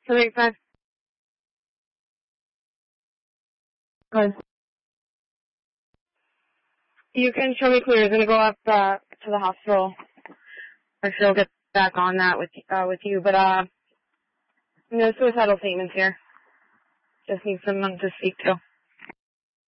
285. Good. You can show me clear. He's going to go up to the hospital. Or she'll get back on that with you. But, no suicidal statements here. Just need someone to speak to.